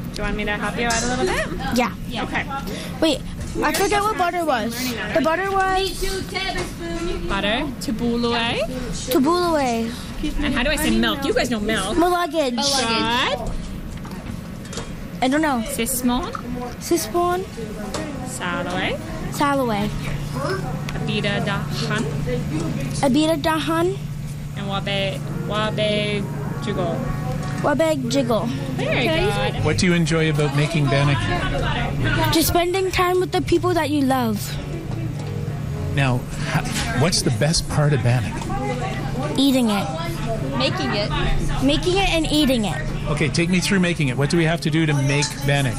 you want me to help you out a little bit? Yeah. Okay. Wait, I forget what butter was. The butter was Butter, tabbouleh. tabbouleh. And how do I say milk? You guys know milk. Malagage. Shad, I don't know. sismon, Sispon. salaway, Salaway. abida dahan, Abita dahan. and wabe jugo. Wabeg jiggle. Very good. What do you enjoy about making bannock? Just spending time with the people that you love. Now, what's the best part of bannock? Eating it. Making it. Making it and eating it. Okay, take me through making it. What do we have to do to make bannock?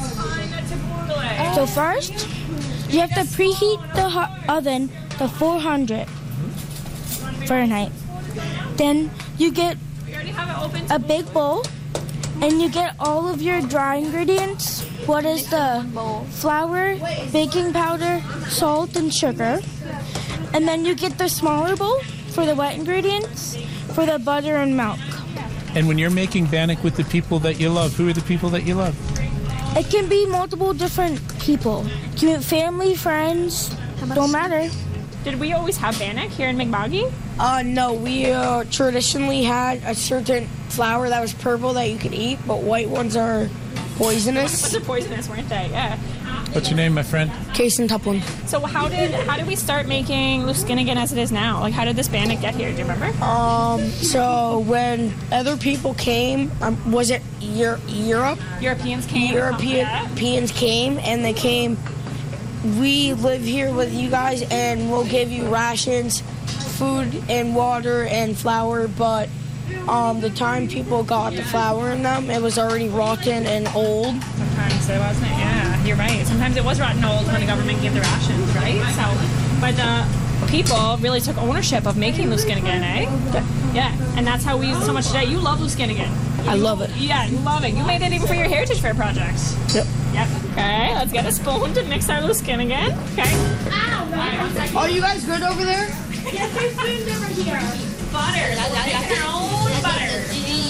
So first, you have to preheat the oven to 400 Fahrenheit. Then you get a big bowl, and you get all of your dry ingredients. What is the flour, baking powder, salt, and sugar. And then you get the smaller bowl for the wet ingredients, for the butter and milk. And when you're making bannock with the people that you love, who are the people that you love? It can be multiple different people. It can be family, friends, don't matter. Did we always have bannock here in Mi'kma'ki? No, we traditionally had a certain flour that was purple that you could eat, but white ones are poisonous. They're poisonous, weren't they? Yeah. What's your name, my friend? Kason Tuplin. So how did we start making Luskinnigan as it is now? Like, how did this bannock get here? Do you remember? So when other people came, was it Europe? Europeans came. Europeans came, and they came. We live here with you guys, and we'll give you rations, food, and water, and flour. But the time people got the flour in them, it was already rotten and old. Sometimes it wasn't. Yeah, you're right. Sometimes it was rotten old when the government gave the rations, right? So, but the people really took ownership of making Luskinnigan, eh? Yeah, and that's how we use it so much today. You love Luskinnigan. I love it. Yeah, you love it. You made it even for your Heritage Fair projects. Yep. Yep. Okay, let's get a spoon to mix our Luskinnigan. Okay. Are you guys good over there? Yes, there's spoons over here. Butter. That's your own butter.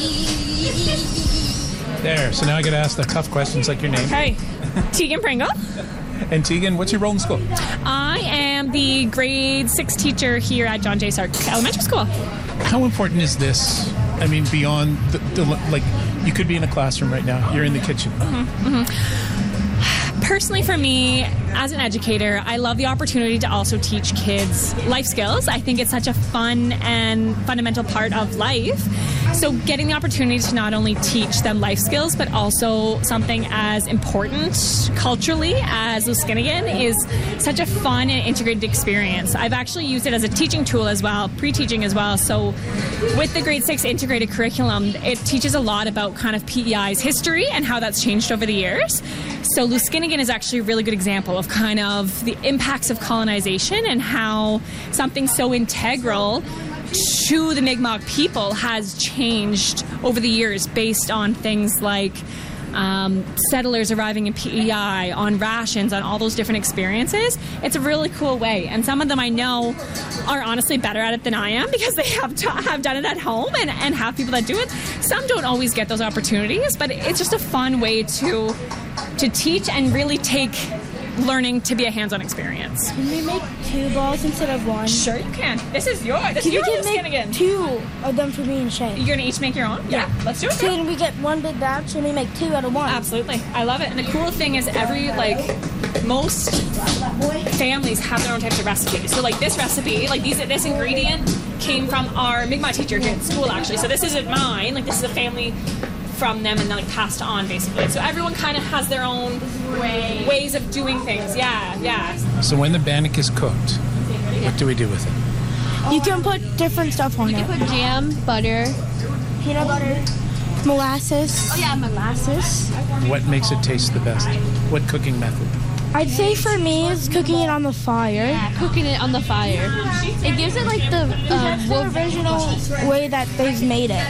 There. So now I got to ask the tough questions like your name. Okay. Tegan Pringle. And Tegan, what's your role in school? I am the grade 6 teacher here at John J. Sark Elementary School. How important is this? I mean, beyond like, you could be in a classroom right now. You're in the kitchen. Personally, for me, as an educator, I love the opportunity to also teach kids life skills. I think it's such a fun and fundamental part of life. So getting the opportunity to not only teach them life skills, but also something as important culturally as Luskinnigan is such a fun and integrated experience. I've actually used it as a teaching tool as well, pre-teaching as well. So with the grade 6 integrated curriculum, it teaches a lot about kind of PEI's history and how that's changed over the years. So Luskinnigan is actually a really good example of kind of the impacts of colonization and how something so integral to the Mi'kmaq people has changed over the years based on things like settlers arriving in PEI, on rations, on all those different experiences. It's a really cool way. And some of them I know are honestly better at it than I am because they have done it at home and have people that do it. Some don't always get those opportunities, but it's just a fun way to teach and really take learning to be a hands-on experience. Can we make 2 balls instead of 1? Sure you can. This is yours. This is your Luskinnigan. 2 of them for me and Shay. You're going to each make your own? Yeah. Let's do it. So then we get 1 big batch and we make 2 out of 1. Absolutely. I love it. And the cool thing is most families have their own types of recipes. So like this recipe, like this ingredient came from our Mi'kmaq teacher here at school actually. So this isn't mine. Like this is a family from them and then like passed on basically. So everyone kind of has their own ways of doing things. Yeah. So when the bannock is cooked, what do we do with it? You can put different stuff on it. You put jam, butter. Peanut butter, molasses. Oh yeah, molasses. What makes it taste the best? What cooking method? I'd say for me is cooking it on the fire. Yeah, cooking it on the fire. It gives it like the That's the original way that they've made it.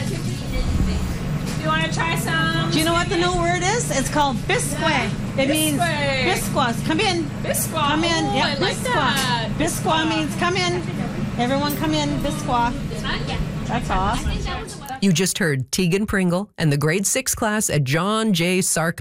You want to try some? Do you know what the new word is? It's called bisque. It means biscuas. Come in. Bisqua. Come in. Oh, Yep, I like bisqua. that. Bisqua means come in. Everyone come in. Bisqua. That's awesome. You just heard Tegan Pringle and the grade 6 class at John J. Sark